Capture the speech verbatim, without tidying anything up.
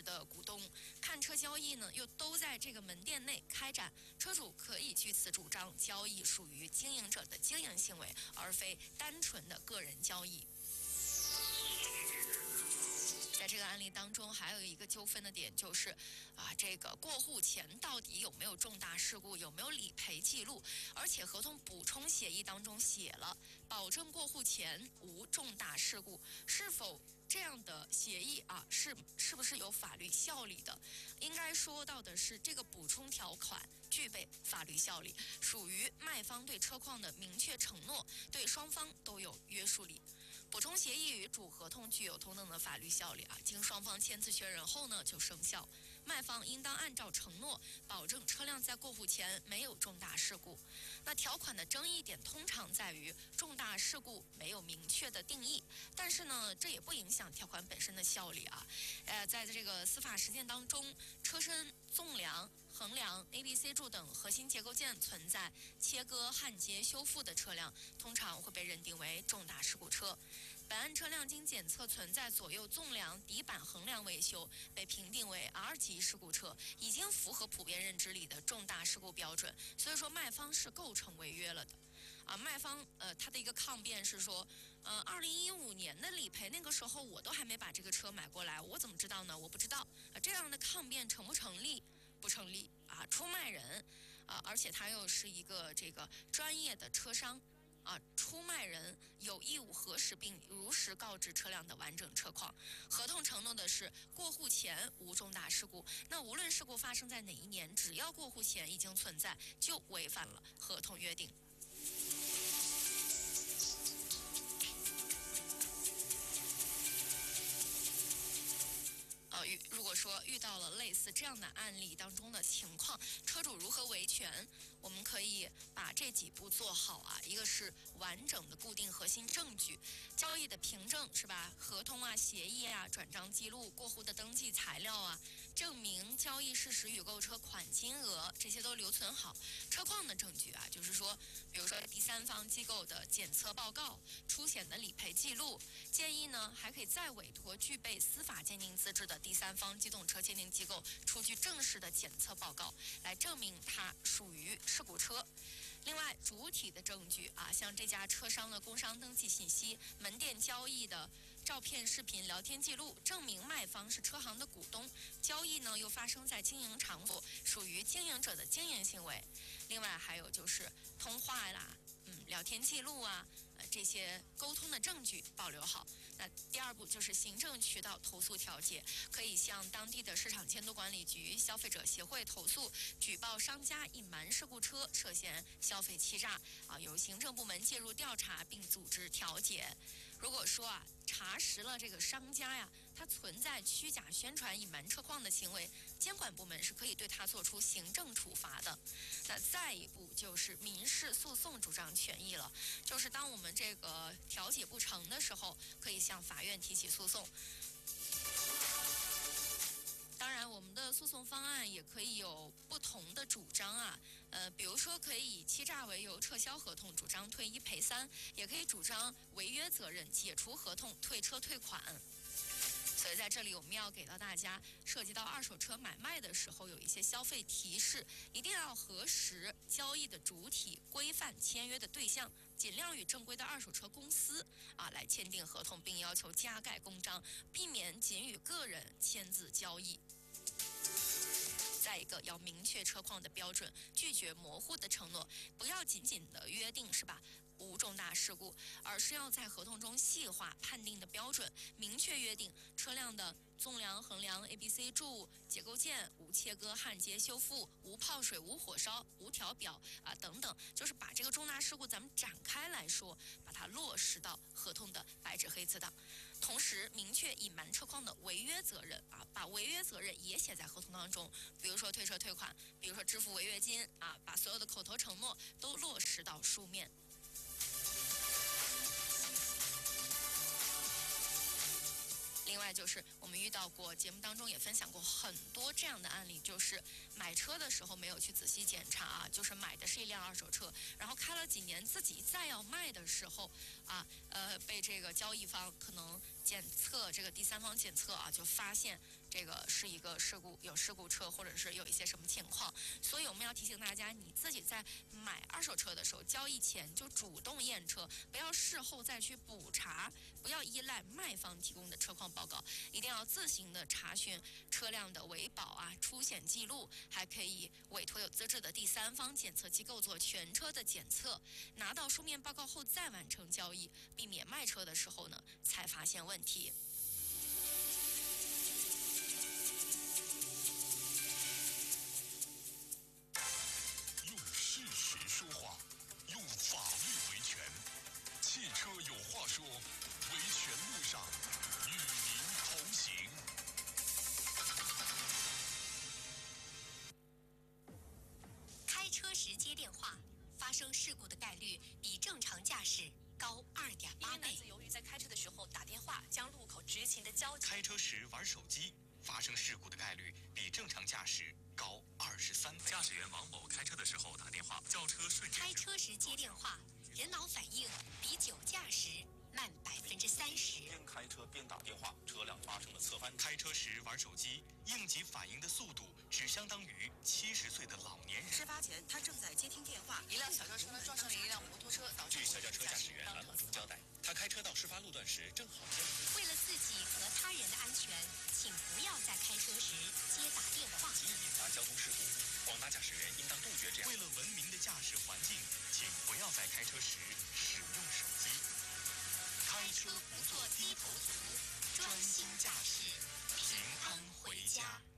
的股东，看车交易呢又都在这个门店内开展，车主可以据此主张交易属于经营者的经营行为，而非单纯的个人交易。在这个案例当中，还有一个纠纷的点就是，啊，这个过户前到底有没有重大事故，有没有理赔记录？而且合同补充协议当中写了，保证过户前无重大事故，是否这样的协议啊，是是不是有法律效力的？应该说到的是，这个补充条款具备法律效力，属于卖方对车况的明确承诺，对双方都有约束力。补充协议与主合同具有同等的法律效力啊，经双方签字确认后呢就生效。卖方应当按照承诺，保证车辆在过户前没有重大事故。那条款的争议点通常在于重大事故没有明确的定义，但是呢，这也不影响条款本身的效力啊。呃，在这个司法实践当中，车身纵梁、横梁、A B C 柱等核心结构件存在切割、焊接、修复的车辆，通常会被认定为重大事故车。本案车辆经检测存在左右纵梁、底板、横梁维修，被评定为 R 级事故车，已经符合普遍认知里的重大事故标准，所以说卖方是构成违约了的。啊，卖方呃他的一个抗辩是说，呃，二零一五年的理赔那个时候我都还没把这个车买过来，我怎么知道呢？我不知道。啊，这样的抗辩成不成立？不成立啊！出卖人啊，而且他又是一个这个专业的车商。啊，出卖人有义务核实并如实告知车辆的完整车况。合同承诺的是过户前无重大事故，那无论事故发生在哪一年，只要过户前已经存在，就违反了合同约定。呃，如果说遇到了类似这样的案例当中的情况，车主如何维权？我们可以把这几步做好啊。一个是完整的固定核心证据，交易的凭证是吧？合同啊、协议啊、转账记录、过户的登记材料啊，证明交易事实与购车款金额，这些都留存好。车况的证据啊，就是说，比如说第三方机构的检测报告、出险的理赔记录。建议呢，还可以再委托具备司法鉴定资质的第三方机动车鉴定机构出具正式的检测报告，来证明它属于事故车。另外，主体的证据啊，像这家车商的工商登记信息、门店交易的照片、视频、聊天记录，证明卖方是车行的股东，交易呢又发生在经营场所，属于经营者的经营行为。另外还有就是通话啦，嗯，聊天记录啊。呃，这些沟通的证据保留好。那第二步就是行政渠道投诉调解，可以向当地的市场监督管理局、消费者协会投诉，举报商家隐瞒事故车涉嫌消费欺诈啊，由行政部门介入调查并组织调解。如果说啊，查实了这个商家呀，它存在虚假宣传、隐瞒车况的行为，监管部门是可以对它做出行政处罚的。那再一步就是民事诉讼主张权益了，就是当我们这个调解不成的时候，可以向法院提起诉讼。当然，我们的诉讼方案也可以有不同的主张啊，呃，比如说可以以欺诈为由撤销合同，主张退一赔三，也可以主张违约责任，解除合同，退车退款。所以在这里我们要给到大家，涉及到二手车买卖的时候有一些消费提示，一定要核实交易的主体、规范签约的对象，尽量与正规的二手车公司啊来签订合同，并要求加盖公章，避免仅与个人签字交易。再一个，要明确车况的标准，拒绝模糊的承诺，不要仅仅的约定是吧？无重大事故，而是要在合同中细化判定的标准，明确约定车辆的纵梁、横梁、A B C 柱、结构件无切割、焊接、修复、无泡水、无火烧、无调表啊等等，就是把这个重大事故咱们展开来说，把它落实到合同的白纸黑字的。同时，明确隐瞒车况的违约责任啊，把违约责任也写在合同当中，比如说退车退款，比如说支付违约金啊，把所有的口头承诺都落实到书面。另外就是我们遇到过，节目当中也分享过很多这样的案例，就是买车的时候没有去仔细检查啊，就是买的是一辆二手车，然后开了几年，自己再要卖的时候啊，呃，被这个交易方可能检测这个第三方检测啊，就发现这个是一个事故，有事故车，或者是有一些什么情况。所以我们要提醒大家，你自己在买二手车的时候，交易前就主动验车，不要事后再去补查，不要依赖卖方提供的车况报告，一定要自行的查询车辆的维保啊、出险记录，还可以委托有资质的第三方检测机构做全车的检测，拿到书面报告后再完成交易，避免卖车的时候呢才发现问题。 用事实说话，用法律维权。汽车有话说，维权路上与您同行。 开车时接电话，发生事故的概率比正常驾驶高二点八倍。 男子由于在开车的时候打电话，将路口执勤的交警。 开车时玩手机，发生事故的概率比正常驾驶高二十三倍。 驾驶员王某开车的时候打电话，轿车瞬间。 开车时接电话，人脑反应比酒驾时慢百分之三十。 边开车边打电话，车辆发生了侧翻。 开车时玩手机，应急反应的速度只相当于七十岁的老年人。 事发前，他正在接听电话， 一辆小轿车呢撞上了一辆摩托车，导致据小轿车驾驶员蓝某中交代，他开车到事发路段时正好偏离。 为了自己和他人的安全，请不要在开车时接打电话， 极易引发交通事故。广大驾驶员应当杜绝这样。 为了文明的驾驶环境，请不要在开车时使用手机。开车不做低头族，专心驾驶，平安回家。